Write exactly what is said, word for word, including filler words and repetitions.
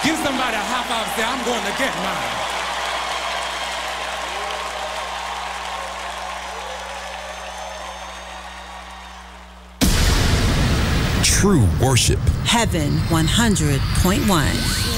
Give somebody a high five and say, I'm going to get mine. True worship. Heaven one hundred point one.